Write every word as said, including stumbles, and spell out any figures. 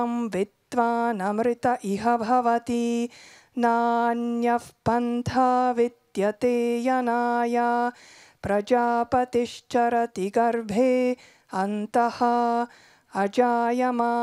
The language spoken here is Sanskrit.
विद्वानमृत इह भवति नान्यः पन्था विद्यते यनाय प्रजापतिश्चरति गर्भे अन्तः अजायमानः